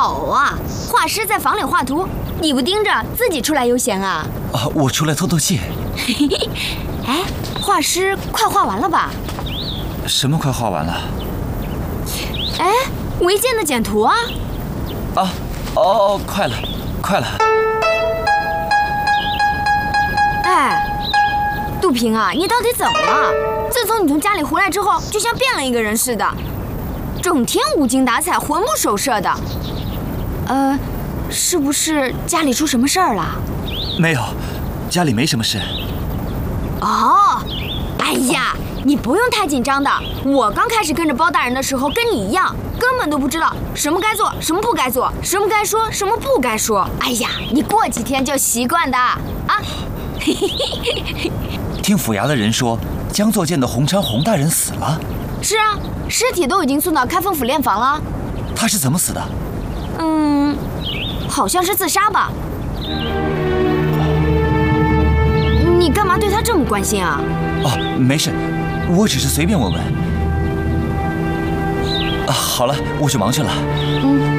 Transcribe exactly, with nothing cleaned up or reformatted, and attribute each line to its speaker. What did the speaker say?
Speaker 1: 好啊，画师在房里画图，你不盯着，自己出来悠闲啊？
Speaker 2: 啊，我出来透透气。
Speaker 1: 哎，画师快画完了吧？
Speaker 2: 什么快画完了？
Speaker 1: 哎，违建的简图啊！
Speaker 2: 啊，哦，快了，快了。
Speaker 1: 哎，杜平啊，你到底怎么了？自从你从家里回来之后，就像变了一个人似的，整天无精打采、魂不守舍的。呃，是不是家里出什么事儿了？
Speaker 2: 没有，家里没什么事。
Speaker 1: 哦，哎呀，你不用太紧张的。我刚开始跟着包大人的时候，跟你一样，根本都不知道什么该做，什么不该做，什么该说，什么不该说。哎呀，你过几天就习惯的啊。
Speaker 2: 听府衙的人说，江作建的洪昌洪大人死了。
Speaker 1: 是啊，尸体都已经送到开封府殓房了。
Speaker 2: 他是怎么死的？
Speaker 1: 嗯，好像是自杀吧。你干嘛对他这么关心啊？
Speaker 2: 哦，没事，我只是随便问问。啊，好了，我去忙去了。
Speaker 1: 嗯。